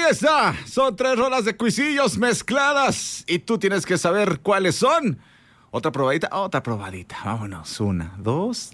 está. Son 3 rolas de cuisillos mezcladas y tú tienes que saber cuáles son. Otra probadita. Vámonos. 1, 2,